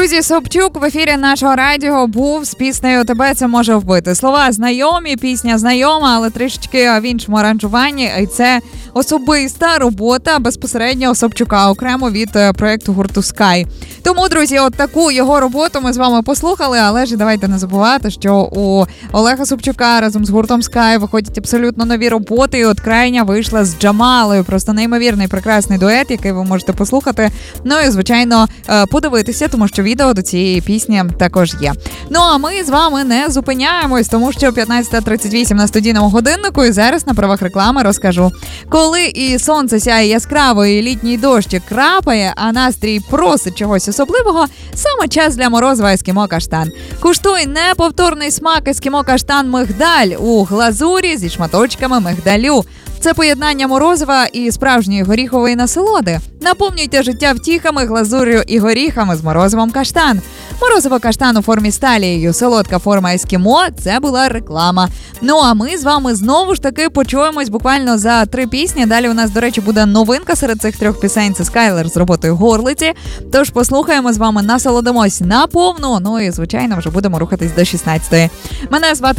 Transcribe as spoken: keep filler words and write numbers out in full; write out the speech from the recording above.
Друзі, Собчук в ефірі нашого радіо був з піснею «Тебе це може вбити». Слова знайомі, пісня знайома, але трішечки в іншому аранжуванні. І це особиста робота безпосередньо Собчука, окремо від проєкту гурту Sky. Тому, друзі, от таку його роботу ми з вами послухали, але ж давайте не забувати, що у Олега Собчука разом з гуртом Sky виходять абсолютно нові роботи. І от крайня вийшла з Джамалою. Просто неймовірний, прекрасний дует, який ви можете послухати. Ну і, звичайно, подивитися, тому що відео до цієї пісні також є. Ну, а ми з вами не зупиняємось, тому що п'ятнадцята тридцять вісім на студійному годиннику, і зараз на правах реклами розкажу. Коли і сонце сяє яскраво, і літній дощик крапає, а настрій просить чогось особливого, саме час для морозива ескімо каштан. Куштуй неповторний смак ескімо каштан мигдаль у глазурі зі шматочками мигдалю. Це поєднання морозива і справжньої горіхової насолоди. Наповнюйте життя втіхами, глазур'ю і горіхами з морозивом каштан. Морозиво каштан у формі з талією, солодка форма ескімо – це була реклама. Ну а ми з вами знову ж таки почуємось буквально за три пісні. Далі у нас, до речі, буде новинка серед цих трьох пісень – це Скайлер з роботою «Горлиці». Тож послухаємо з вами, насолодимось наповну, ну і, звичайно, вже будемо рухатись до шістнадцятої. Мене звати